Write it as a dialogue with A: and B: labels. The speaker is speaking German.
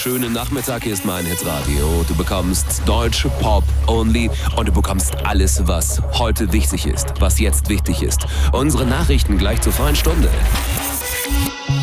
A: Schönen Nachmittag, hier ist mein Hitradio. Du bekommst deutsche Pop only und du bekommst alles, was heute wichtig ist, was jetzt wichtig ist. Unsere Nachrichten gleich zur freien Stunde.